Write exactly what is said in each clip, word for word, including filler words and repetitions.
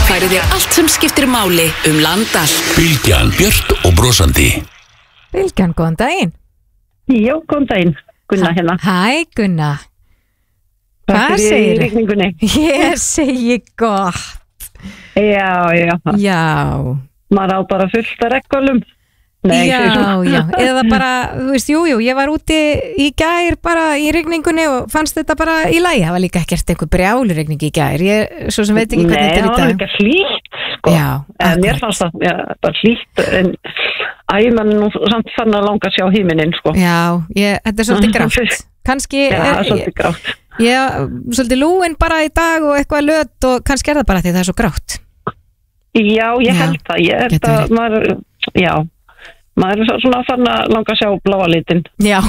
færir þér allt sem skiptir máli um land allt. Bylgjan, björt og brosandi. Bylgjan, góðan daginn. Já, góðan daginn, Gunna hérna. Hæ Gunna. Hvað segir þið? Ég segi gott. Já, já. Já. Maður á bara fullt af reglum. Nei, já, já, eða bara, þú veist, jú, jú, ég var úti í gær bara í rigningunni og fannst þetta bara í lagi, það var líka ekkert einhver brjálurigning í gær, ég svo sem veit ekki hvernig þetta er í dag. Nei, það var líka hlýtt, sko, já, en mér fannst það, já, bara hlýtt, en æ, mann nú samt fann að langa að sjá híminin, sko. Já, ég, þetta er svolítið grátt, kannski, já, er, svolítið grátt. Já, svolítið lúin bara í dag og eitthvað löt og kannski er það bara því það er svo grátt. Já, ég held það, ég held að maður, já. Maður er svona fann að langa að sjá bláa litin. Já.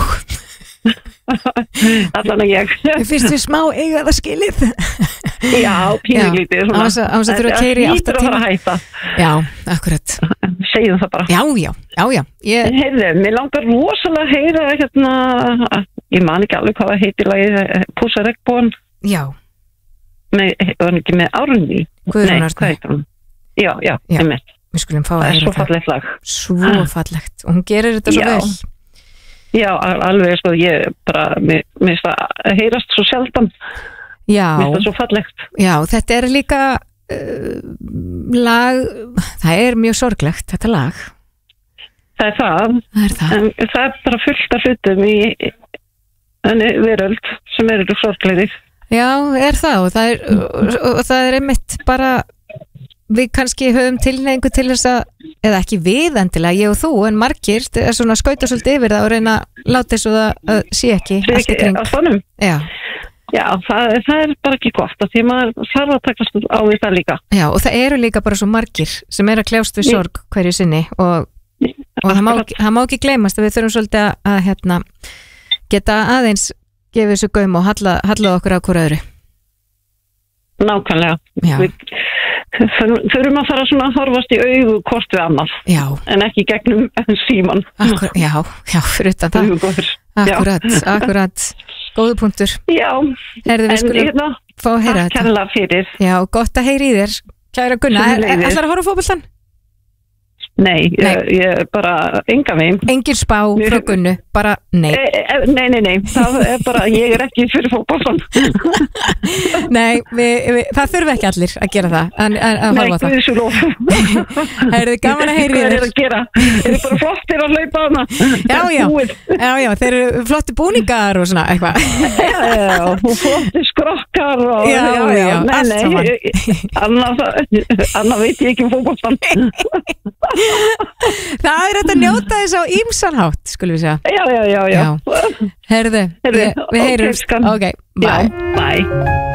Allan að ég. Fyrst við smá eiga það skilið. Já, pínulítið. Á þess að þurfa að keyra í átta tíma. Það hlýtur að fara að hætta. Já, akkurat. Segjum það bara. Já, já, já, já. Ég... Heyrðu, mér langar rosalega að heyra hérna, ég man ekki alveg hvað það heitir lagið, Pússa regnbógan. Já. Með, var hann ekki með Árný? Guðrún Árný. Nei, hvað heitir hann? Já, já, já. ég með. Við skulum fá að heyra það. Það er svo fallegt lag. Svo fallegt. Og hún gerir þetta svo já. vel. Já, alveg, sko, ég bara, mér finnst það heyrast svo sjaldan. Já. Mér finnst það svo fallegt. Já, þetta er líka uh, lag, það er mjög sorglegt, þetta lag. Það er það. Það er það. En það er bara fullt af hlutum í enni veröld sem eru sorglegir. Já, er það og það er, og, og það er einmitt bara... Við kannski höfum tilneigingu til þess að, eða ekki við endilega, ég og þú, en margir er svona skauta svolítið yfir það og reyna að láta þessu það uh, sé ekki allt í kring. Á þannum? Já. Já, það, það er bara ekki gott, því maður þarf að takast á við það líka. Já, og það eru líka bara svo margir sem er að kljást við sorg hverju sinni og, og það, má, það má ekki gleymast að við þurfum svolítið að, að hérna, geta aðeins gefið þessu gaum og halla, halla okkur á hverju öðru. Nákvæmlega. Já. Við þurfum að fara svona að horfast í augu hvort við annað. Já. En ekki gegnum síman. Akkur, já, já, fyrir utan það. Akkurat, akkurat. Góðu punktur. Já. Herðu, við skulum hérna, fá að heyra þetta. Takk kærlega fyrir. Já, gott að heyra í þér. Kæra Gunna, er, er, ætlar að horfa á fótboltann? Nei, nei. Ég, ég bara enga veginn. Engin spá frá Gunnu, bara nei. E, e, nei, nei, nei, það er bara, ég er ekki fyrir fótboltann. Nei, við, við, það þurfi ekki allir að gera það, en, en, að horfa á það. Nei, guðs og lof. Það eru gaman að heyra í þér. Hvað er að gera? Er þið bara flottir að hlaupa hana? Já, já, já, já, þeir eru flotti búningar og svona, eitthvað. Já, já, og flotti skrokkar og... Já, já, já, nei, allt saman. Annað, annað veit ég ekki um fótboltann. Það er þetta að njóta þess á ýmsan hátt, skulum við segja. Já, já, já, já. já. Herðu, við, við heyrumst. Okay, ok, bye. Já, bye.